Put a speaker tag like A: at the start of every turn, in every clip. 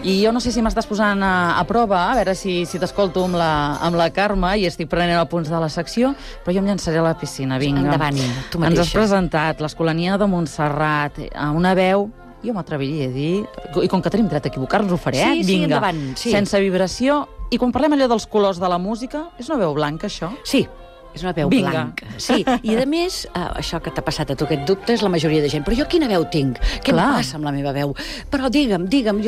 A: I jo no sé si m'estàs posant a prova, a veure si t'escolto amb la Carme i estic prenent apunts de la secció, però jo em llançaré a la piscina, vinga.
B: Endavant, tu mateixa.
A: Ens has presentat l'Escolania de Montserrat, amb una veu, jo m'atreviria a dir, i com que tenim dret a equivocar-nos, ho faré,
B: Sí,
A: vinga.
B: endavant, sí.
A: Sense vibració, i quan parlem allò dels colors de la música, és una veu blanca, això?
B: Sí, és una veu blanca. Sí, i a més, això que t'ha passat a tu, aquest dubte, és la majoria de gent. Però jo quina veu tinc? Què em passa amb la meva veu? Però digue'm,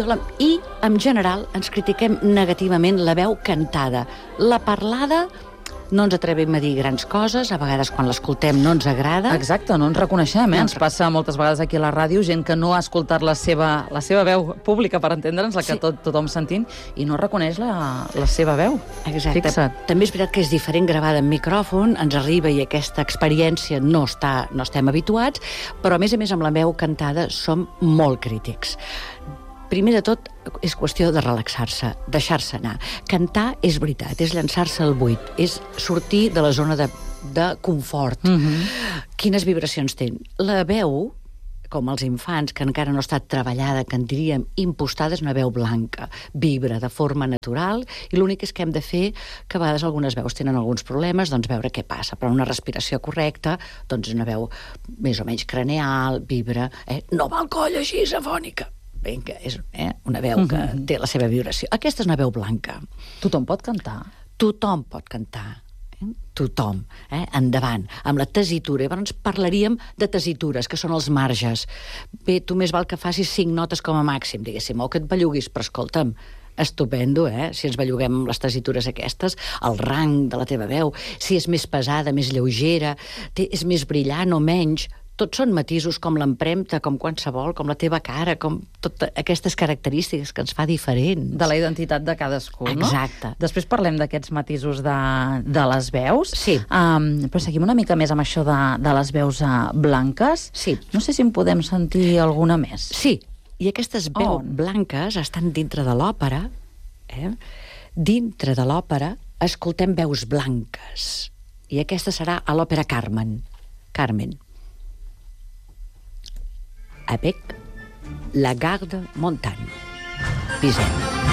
B: I, en general, ens critiquem negativament la veu cantada. La parlada, no ens atrevim a dir grans coses, a vegades quan l'escoltem no ens agrada.
A: Exacte, no ens reconeixem, Ens passa moltes vegades aquí a la ràdio gent que no ha escoltat la seva veu pública, per entendre'ns, la que tothom sentint, i no reconeix la seva veu.
B: Exacte.
A: Fixa't.
B: També és veritat que és diferent gravada en micròfon, ens arriba i aquesta experiència no estem habituats, però a més amb la veu cantada som molt crítics. Primer de tot, és qüestió de relaxar-se, deixar-se anar. Cantar és veritat, és llançar-se al buit, és sortir de la zona de confort. Quines vibracions té? La veu, com els infants, que encara no ha estat treballada, que en diríem impostada, és una veu blanca, vibra de forma natural, i l'únic és que hem de fer, que a vegades algunes veus tenen alguns problemes, doncs veure què passa, però una respiració correcta, doncs és una veu més o menys craneal, vibra, no va al coll així, afònica. Vinga, és una veu que té la seva vibració. Aquesta és una veu blanca.
A: Tothom pot cantar?
B: Tothom pot cantar. Tothom. Endavant. Amb la tessitura. Llavors parlaríem de tessitures, que són els marges. Bé, tu més val que facis 5 notes com a màxim, diguéssim, o que et belluguis, però escolta'm, estupendo, si ens belluguem amb les tessitures aquestes, el rang de la teva veu, si és més pesada, més lleugera, és més brillant o menys. Tots són matisos com l'empremta, com qualsevol, com la teva cara, com totes aquestes característiques que ens fa diferents.
A: De la identitat de cadascú, no?
B: Exacte.
A: Després parlem d'aquests matisos de les veus.
B: Sí.
A: Però seguim una mica més amb això de les veus blanques.
B: Sí.
A: No sé si en podem sentir alguna més.
B: Sí, i aquestes veus blanques estan dintre de l'òpera. Dintre de l'òpera escoltem veus blanques. I aquesta serà a l'òpera Carmen. Avec la Garde Montagne. Pisem.